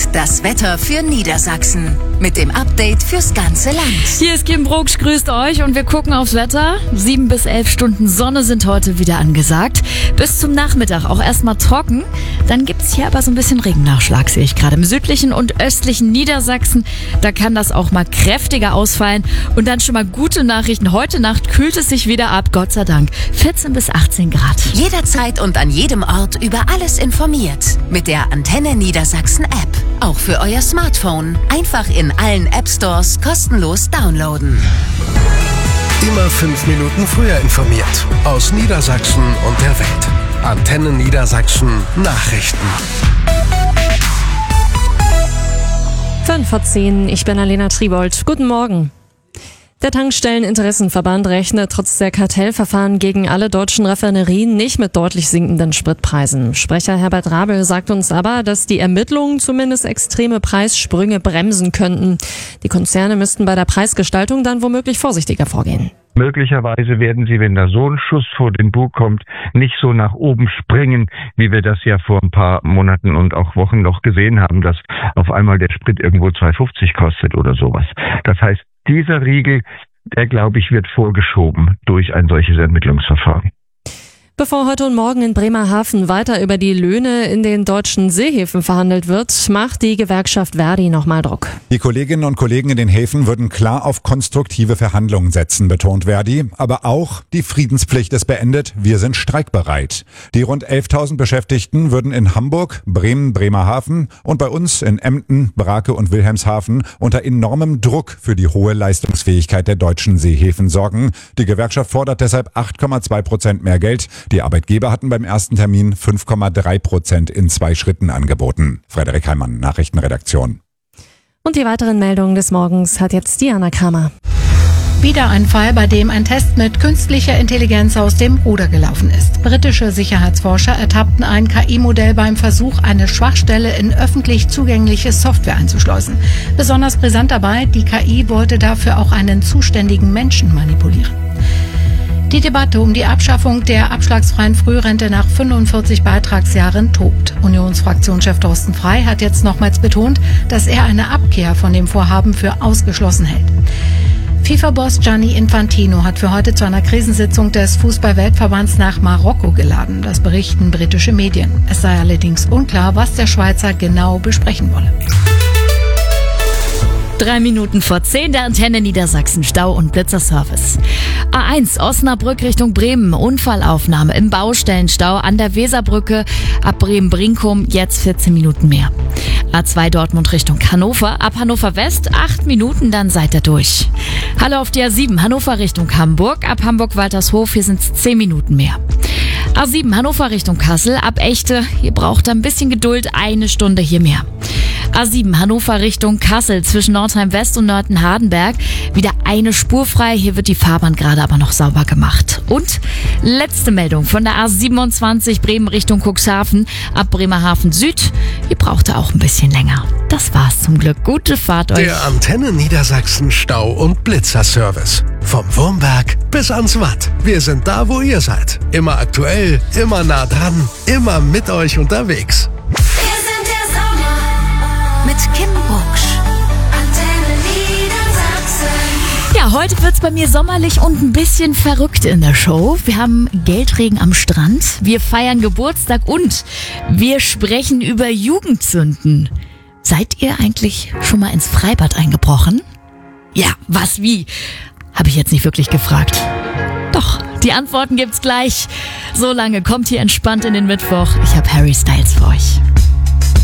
das Wetter für Niedersachsen. Mit dem Update fürs ganze Land. Hier ist Kim Brugsch, grüßt euch und wir gucken aufs Wetter. 7 bis 11 Stunden Sonne sind heute wieder angesagt. Bis zum Nachmittag auch erstmal trocken. Dann gibt's hier aber so ein bisschen Regennachschlag, sehe ich gerade. Im südlichen und östlichen Niedersachsen, da kann das auch mal kräftiger ausfallen. Und dann schon mal gute Nachrichten. Heute Nacht kühlt es sich wieder ab, Gott sei Dank. 14 bis 18 Grad. Jederzeit und an jedem Ort über alles informiert. Mit der Antenne Niedersachsen App. Auch für euer Smartphone. Einfach in allen App-Stores kostenlos downloaden. Immer 5 Minuten früher informiert. Aus Niedersachsen und der Welt. Antenne Niedersachsen Nachrichten. 5:10, ich bin Alena Tribold. Guten Morgen. Der Tankstelleninteressenverband rechnet trotz der Kartellverfahren gegen alle deutschen Raffinerien nicht mit deutlich sinkenden Spritpreisen. Sprecher Herbert Rabel sagt uns aber, dass die Ermittlungen zumindest extreme Preissprünge bremsen könnten. Die Konzerne müssten bei der Preisgestaltung dann womöglich vorsichtiger vorgehen. Möglicherweise werden sie, wenn da so ein Schuss vor den Bug kommt, nicht so nach oben springen, wie wir das ja vor ein paar Monaten und auch Wochen noch gesehen haben, dass auf einmal der Sprit irgendwo 2,50 kostet oder sowas. Das heißt, dieser Riegel, der, glaube ich, wird vorgeschoben durch ein solches Ermittlungsverfahren. Bevor heute und morgen in Bremerhaven weiter über die Löhne in den deutschen Seehäfen verhandelt wird, macht die Gewerkschaft ver.di nochmal Druck. Die Kolleginnen und Kollegen in den Häfen würden klar auf konstruktive Verhandlungen setzen, betont ver.di. Aber auch die Friedenspflicht ist beendet. Wir sind streikbereit. Die rund 11.000 Beschäftigten würden in Hamburg, Bremen, Bremerhaven und bei uns in Emden, Brake und Wilhelmshaven unter enormem Druck für die hohe Leistungsfähigkeit der deutschen Seehäfen sorgen. Die Gewerkschaft fordert deshalb 8,2% mehr Geld. Die Arbeitgeber hatten beim ersten Termin 5,3% in 2 Schritten angeboten. Frederik Heimann, Nachrichtenredaktion. Und die weiteren Meldungen des Morgens hat jetzt Diana Kramer. Wieder ein Fall, bei dem ein Test mit künstlicher Intelligenz aus dem Ruder gelaufen ist. Britische Sicherheitsforscher ertappten ein KI-Modell beim Versuch, eine Schwachstelle in öffentlich zugängliche Software einzuschleusen. Besonders brisant dabei, die KI wollte dafür auch einen zuständigen Menschen manipulieren. Die Debatte um die Abschaffung der abschlagsfreien Frührente nach 45 Beitragsjahren tobt. Unionsfraktionschef Thorsten Frey hat jetzt nochmals betont, dass er eine Abkehr von dem Vorhaben für ausgeschlossen hält. FIFA-Boss Gianni Infantino hat für heute zu einer Krisensitzung des Fußball-Weltverbands nach Marokko geladen. Das berichten britische Medien. Es sei allerdings unklar, was der Schweizer genau besprechen wolle. 3 Minuten vor 10 der Antenne Niedersachsen, Stau- und Blitzerservice. A1 Osnabrück Richtung Bremen, Unfallaufnahme im Baustellenstau an der Weserbrücke ab Bremen-Brinkum, jetzt 14 Minuten mehr. A2 Dortmund Richtung Hannover, ab Hannover West 8 Minuten, dann seid ihr durch. Hallo auf die A7 Hannover Richtung Hamburg, ab Hamburg-Waltershof, hier sind es 10 Minuten mehr. A7 Hannover Richtung Kassel, ab Echte, ihr braucht ein bisschen Geduld, 1 Stunde hier mehr. A7 Hannover Richtung Kassel zwischen Nordheim West und Nörten-Hardenberg. Wieder eine Spur frei. Hier wird die Fahrbahn gerade aber noch sauber gemacht. Und letzte Meldung von der A27 Bremen Richtung Cuxhaven ab Bremerhaven Süd. Ihr braucht auch ein bisschen länger. Das war's zum Glück. Gute Fahrt euch. Der Antenne Niedersachsen Stau- und Blitzerservice. Vom Wurmberg bis ans Watt. Wir sind da, wo ihr seid. Immer aktuell, immer nah dran, immer mit euch unterwegs. Mit Kim Brugsch. Antenne Niedersachsen. Ja, heute wird's bei mir sommerlich und ein bisschen verrückt in der Show. Wir haben Geldregen am Strand, wir feiern Geburtstag und wir sprechen über Jugendsünden. Seid ihr eigentlich schon mal ins Freibad eingebrochen? Ja, was, wie? Habe ich jetzt nicht wirklich gefragt. Doch, die Antworten gibt's gleich. So lange kommt hier entspannt in den Mittwoch. Ich habe Harry Styles für euch.